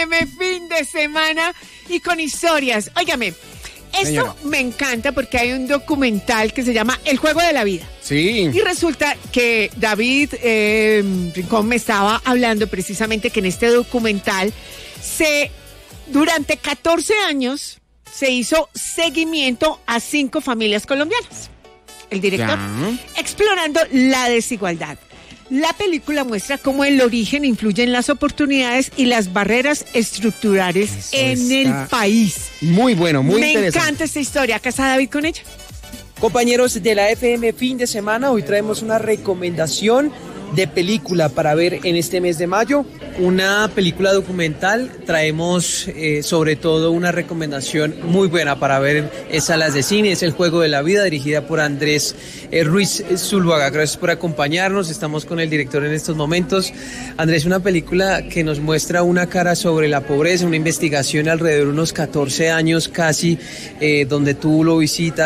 Fin de semana y con historias. Óigame, esto Señora, me encanta porque hay un documental que se llama El Juego de la Vida. sí. Y resulta que David Rincón me estaba hablando precisamente que en este documental durante 14 años se hizo seguimiento a 5 familias colombianas. El director, explorando la desigualdad. La película muestra cómo el origen influye en las oportunidades y las barreras estructurales en el país. Muy bueno, muy interesante. Me encanta esta historia. ¿Acá está David con ella? Compañeros de la FM Fin de Semana, hoy traemos una recomendación de película para ver en este mes de mayo. Una película documental, traemos sobre todo una recomendación muy buena para ver en salas de cine, es El Juego de la Vida, dirigida por Andrés Ruiz Zuluaga. Gracias por acompañarnos, estamos con el director en estos momentos. Andrés, una película que nos muestra una cara sobre la pobreza, una investigación alrededor de unos 14 años casi, donde tú lo visitas.